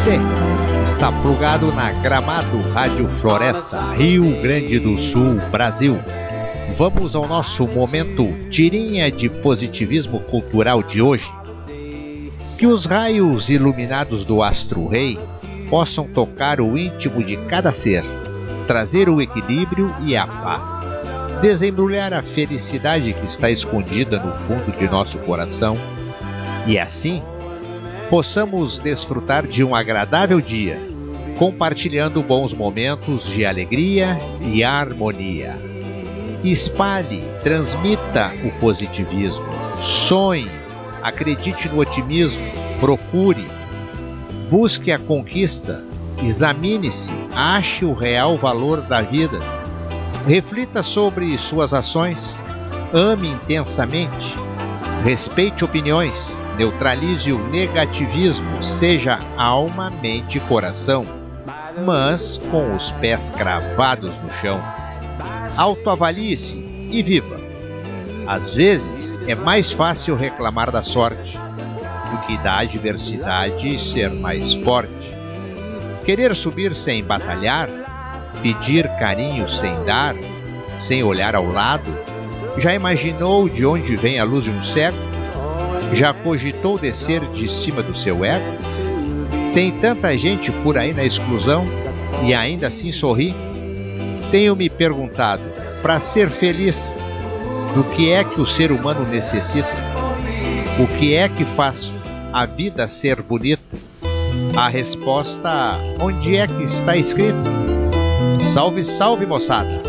Você está plugado na Gramado Rádio Floresta, Rio Grande do Sul, Brasil. Vamos ao nosso momento tirinha de positivismo cultural de hoje. Que os raios iluminados do astro-rei possam tocar o íntimo de cada ser, trazer o equilíbrio e a paz, desembrulhar a felicidade que está escondida no fundo de nosso coração e assim possamos desfrutar de um agradável dia, compartilhando bons momentos de alegria e harmonia. Espalhe, transmita o positivismo, sonhe, acredite no otimismo, procure, busque a conquista, examine-se, ache o real valor da vida, reflita sobre suas ações, ame intensamente, respeite opiniões, neutralize o negativismo, seja alma, mente e coração, mas com os pés cravados no chão. Autoavalie-se e viva. Às vezes é mais fácil reclamar da sorte do que da adversidade ser mais forte. Querer subir sem batalhar, pedir carinho sem dar, sem olhar ao lado. Já imaginou de onde vem a luz de um cego? Já cogitou descer de cima do seu ego? Tem tanta gente por aí na exclusão e ainda assim sorri? Tenho me perguntado, para ser feliz, do que é que o ser humano necessita? O que é que faz a vida ser bonita? A resposta, onde é que está escrito? Salve, salve, moçada!